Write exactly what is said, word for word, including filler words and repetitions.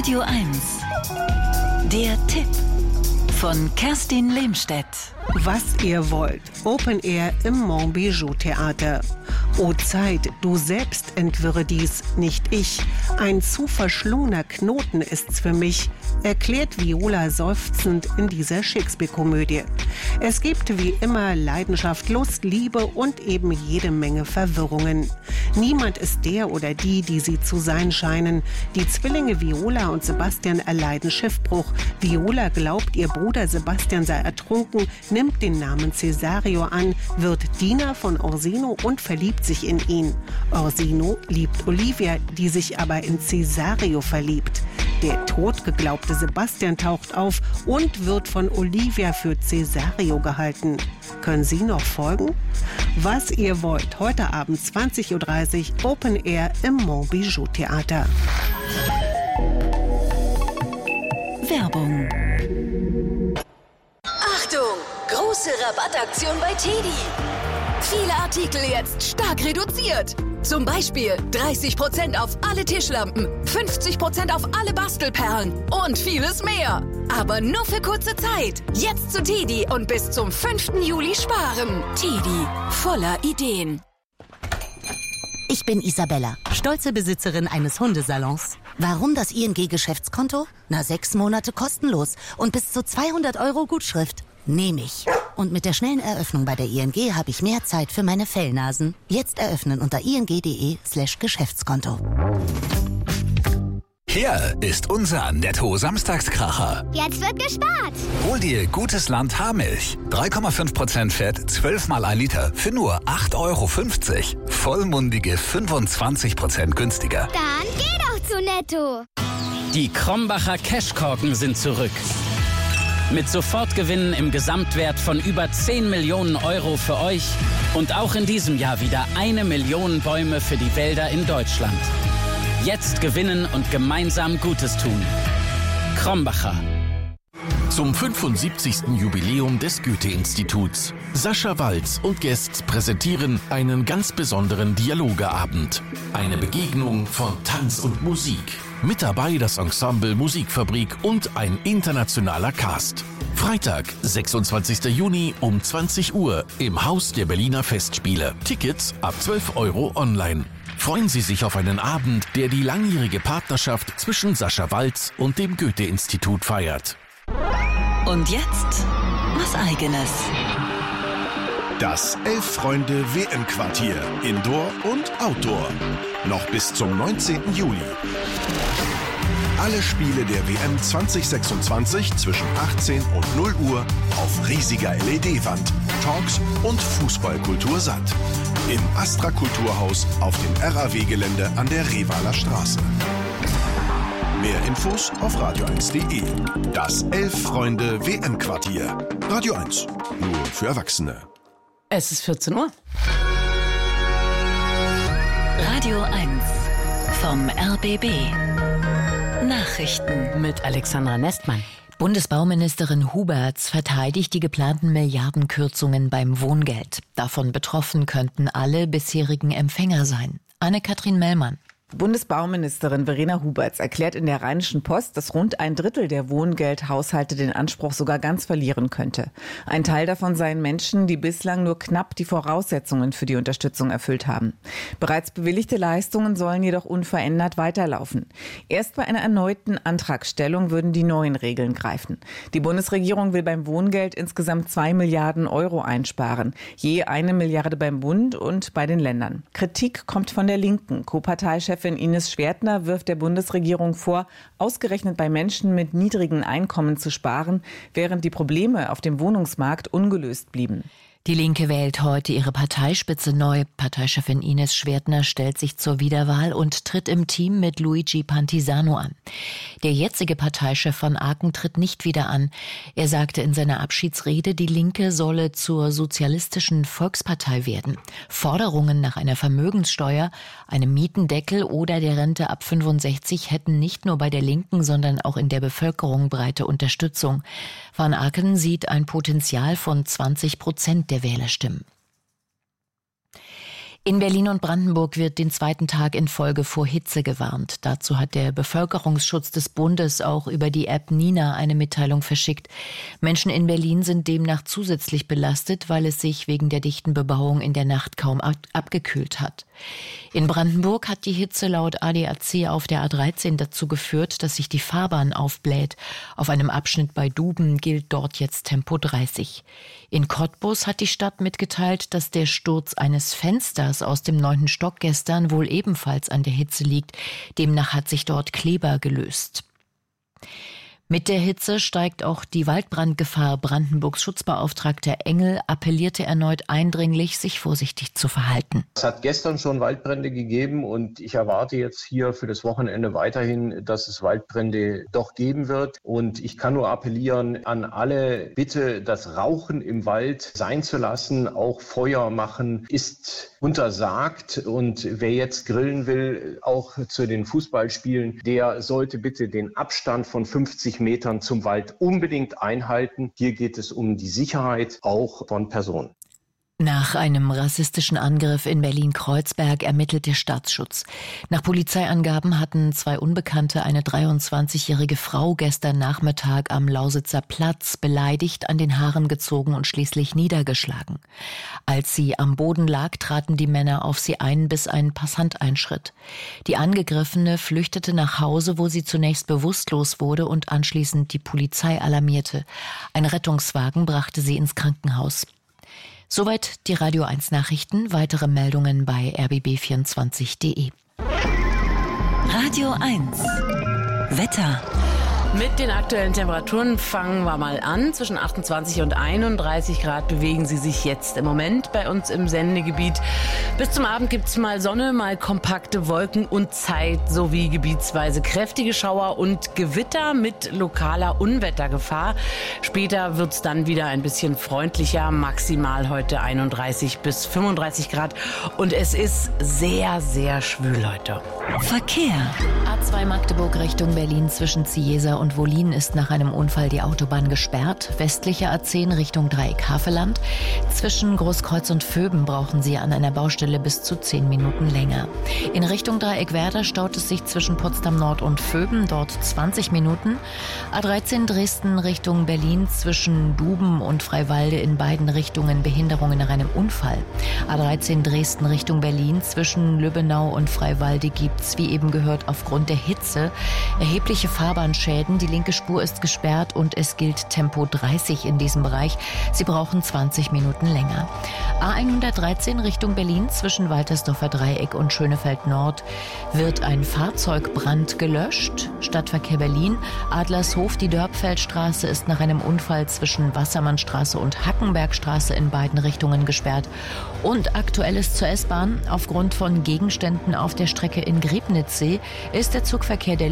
Radio eins. Der Tipp von Kerstin Lehmstedt. Was ihr wollt. Open Air im Montbijou Theater. O Zeit, du selbst entwirre dies, nicht ich. Ein zu verschlungener Knoten ist's für mich, erklärt Viola seufzend in dieser Shakespeare-Komödie. Es gibt wie immer Leidenschaft, Lust, Liebe und eben jede Menge Verwirrungen. Niemand ist der oder die, die sie zu sein scheinen. Die Zwillinge Viola und Sebastian erleiden Schiffbruch. Viola glaubt, ihr Bruder Sebastian sei ertrunken, nimmt den Namen Cesario an, wird Diener von Orsino und verliebt sich in ihn. Orsino liebt Olivia, die sich aber in Cesario verliebt. Der totgeglaubte Sebastian taucht auf und wird von Olivia für Cesario gehalten. Können Sie noch folgen? Was ihr wollt, heute Abend zwanzig Uhr dreißig, Open Air im Montbijou Theater. Werbung. Achtung! Große Rabattaktion bei Teddy. Viele Artikel jetzt stark reduziert. Zum Beispiel dreißig Prozent auf alle Tischlampen, fünfzig Prozent auf alle Bastelperlen und vieles mehr. Aber nur für kurze Zeit. Jetzt zu Teddy und bis zum fünften Juli sparen. Teddy, voller Ideen. Ich bin Isabella, stolze Besitzerin eines Hundesalons. Warum das I N G-Geschäftskonto? Na, sechs Monate kostenlos und bis zu zweihundert Euro Gutschrift. Nehme ich. Und mit der schnellen Eröffnung bei der I N G habe ich mehr Zeit für meine Fellnasen. Jetzt eröffnen unter ing.de slash Geschäftskonto. Hier ist unser Netto-Samstagskracher. Jetzt wird gespart. Hol dir gutes Land Haarmilch. drei Komma fünf Prozent Fett, zwölf mal ein Liter für nur acht Euro fünfzig. Vollmundige fünfundzwanzig Prozent günstiger. Dann geh doch zu Netto. Die Krombacher Cashkorken sind zurück. Mit Sofortgewinnen im Gesamtwert von über zehn Millionen Euro für euch und auch in diesem Jahr wieder eine Million Bäume für die Wälder in Deutschland. Jetzt gewinnen und gemeinsam Gutes tun. Krombacher. Zum fünfundsiebzigsten Jubiläum des Goethe-Instituts. Sascha Waltz und Guests präsentieren einen ganz besonderen Dialogeabend. Eine Begegnung von Tanz und Musik. Mit dabei das Ensemble Musikfabrik und ein internationaler Cast. Freitag, sechsundzwanzigsten Juni um zwanzig Uhr im Haus der Berliner Festspiele. Tickets ab zwölf Euro online. Freuen Sie sich auf einen Abend, der die langjährige Partnerschaft zwischen Sascha Waltz und dem Goethe-Institut feiert. Und jetzt was Eigenes. Das Elf-Freunde-W M-Quartier, Indoor und Outdoor. Noch bis zum neunzehnten Juli. Alle Spiele der W M zwanzig sechsundzwanzig zwischen achtzehn und null Uhr auf riesiger L E D-Wand, Talks und Fußballkultur satt. Im Astra Kulturhaus auf dem R A W-Gelände an der Revaler Straße. Mehr Infos auf radio eins punkt de. Das Elf-Freunde-W M-Quartier. Radio eins. Nur für Erwachsene. Es ist vierzehn Uhr. Radio eins vom R B B. Nachrichten Mit Alexandra Nestmann. Bundesbauministerin Huberts verteidigt die geplanten Milliardenkürzungen beim Wohngeld. Davon betroffen könnten alle bisherigen Empfänger sein. Anne-Kathrin Mellmann. Bundesbauministerin Verena Huberts erklärt in der Rheinischen Post, dass rund ein Drittel der Wohngeldhaushalte den Anspruch sogar ganz verlieren könnte. Ein Teil davon seien Menschen, die bislang nur knapp die Voraussetzungen für die Unterstützung erfüllt haben. Bereits bewilligte Leistungen sollen jedoch unverändert weiterlaufen. Erst bei einer erneuten Antragstellung würden die neuen Regeln greifen. Die Bundesregierung will beim Wohngeld insgesamt zwei Milliarden Euro einsparen. Je eine Milliarde beim Bund und bei den Ländern. Kritik kommt von der Linken. Co-Parteichef Ines Schwertner wirft der Bundesregierung vor, ausgerechnet bei Menschen mit niedrigen Einkommen zu sparen, während die Probleme auf dem Wohnungsmarkt ungelöst blieben. Die Linke wählt heute ihre Parteispitze neu. Parteichefin Ines Schwertner stellt sich zur Wiederwahl und tritt im Team mit Luigi Pantisano an. Der jetzige Parteichef von Aachen tritt nicht wieder an. Er sagte in seiner Abschiedsrede, die Linke solle zur sozialistischen Volkspartei werden. Forderungen nach einer Vermögenssteuer, einem Mietendeckel oder der Rente ab fünfundsechzig hätten nicht nur bei der Linken, sondern auch in der Bevölkerung breite Unterstützung. Van Aachen sieht ein Potenzial von zwanzig Prozent der Wählerstimmen. In Berlin und Brandenburg wird den zweiten Tag in Folge vor Hitze gewarnt. Dazu hat der Bevölkerungsschutz des Bundes auch über die App Nina eine Mitteilung verschickt. Menschen in Berlin sind demnach zusätzlich belastet, weil es sich wegen der dichten Bebauung in der Nacht kaum ab- abgekühlt hat. In Brandenburg hat die Hitze laut A D A C auf der A dreizehn dazu geführt, dass sich die Fahrbahn aufbläht. Auf einem Abschnitt bei Duben gilt dort jetzt Tempo dreißig. In Cottbus hat die Stadt mitgeteilt, dass der Sturz eines Fensters aus dem neunten Stock gestern wohl ebenfalls an der Hitze liegt. Demnach hat sich dort Kleber gelöst. Mit der Hitze steigt auch die Waldbrandgefahr. Brandenburgs Schutzbeauftragter Engel appellierte erneut eindringlich, sich vorsichtig zu verhalten. Es hat gestern schon Waldbrände gegeben und ich erwarte jetzt hier für das Wochenende weiterhin, dass es Waldbrände doch geben wird. Und ich kann nur appellieren an alle, bitte das Rauchen im Wald sein zu lassen. Auch Feuer machen ist untersagt. Und wer jetzt grillen will, auch zu den Fußballspielen, der sollte bitte den Abstand von fünfzig Metern zum Wald unbedingt einhalten. Hier geht es um die Sicherheit auch von Personen. Nach einem rassistischen Angriff in Berlin-Kreuzberg ermittelt der Staatsschutz. Nach Polizeiangaben hatten zwei Unbekannte eine dreiundzwanzigjährige Frau gestern Nachmittag am Lausitzer Platz beleidigt, an den Haaren gezogen und schließlich niedergeschlagen. Als sie am Boden lag, traten die Männer auf sie ein, bis ein Passant einschritt. Die Angegriffene flüchtete nach Hause, wo sie zunächst bewusstlos wurde und anschließend die Polizei alarmierte. Ein Rettungswagen brachte sie ins Krankenhaus. Soweit die Radio eins Nachrichten. Weitere Meldungen bei r b b vierundzwanzig punkt d e. Radio eins Wetter. Mit den aktuellen Temperaturen fangen wir mal an. Zwischen achtundzwanzig und einunddreißig Grad bewegen sie sich jetzt im Moment bei uns im Sendegebiet. Bis zum Abend gibt's mal Sonne, mal kompakte Wolken und Zeit sowie gebietsweise kräftige Schauer und Gewitter mit lokaler Unwettergefahr. Später wird's dann wieder ein bisschen freundlicher, maximal heute einunddreißig bis fünfunddreißig Grad. Und es ist sehr, sehr schwül heute. Verkehr. A zwei Magdeburg Richtung Berlin zwischen Ziesa und Wollin ist nach einem Unfall die Autobahn gesperrt. Westliche A zehn Richtung Dreieck Havelland. Zwischen Großkreuz und Vöben brauchen Sie an einer Baustelle bis zu zehn Minuten länger. In Richtung Dreieck Werder staut es sich zwischen Potsdam Nord und Vöben, dort zwanzig Minuten. A dreizehn Dresden Richtung Berlin zwischen Duben und Freiwalde in beiden Richtungen Behinderungen nach einem Unfall. A dreizehn Dresden Richtung Berlin zwischen Lübbenau und Freiwalde gibt's, wie eben gehört, aufgrund der Hitze erhebliche Fahrbahnschäden. Die linke Spur ist gesperrt und es gilt Tempo dreißig in diesem Bereich. Sie brauchen zwanzig Minuten länger. A hundertdreizehn Richtung Berlin zwischen Waltersdorfer Dreieck und Schönefeld Nord wird ein Fahrzeugbrand gelöscht. Stadtverkehr Berlin, Adlershof, die Dörpfeldstraße ist nach einem Unfall zwischen Wassermannstraße und Hackenbergstraße in beiden Richtungen gesperrt. Und Aktuelles zur S-Bahn. Aufgrund von Gegenständen auf der Strecke in Griebnitzsee ist der Zugverkehr der